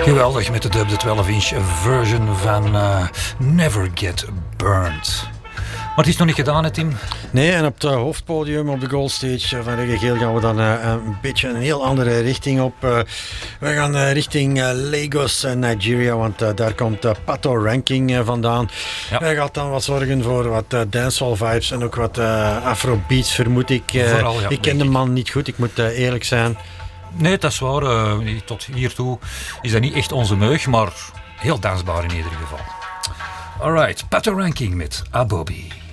Geweldig met de dub, de 12-inch version van Never Get Burned. Maar het is nog niet gedaan, hè, Tim? Nee, en op het hoofdpodium op de Gold Stage van Reggae Geel gaan we dan een beetje een heel andere richting op. We gaan richting Lagos, Nigeria, want daar komt Pato Ranking vandaan. Ja. Hij gaat dan wat zorgen voor wat dancehall vibes en ook wat afrobeats, vermoed ik. Vooral, ja, ik ken de man niet goed, ik moet eerlijk zijn. Nee, dat is waar. Tot hiertoe is dat niet echt onze meug, maar heel dansbaar in ieder geval. Alright, Pato Ranking met Abobi.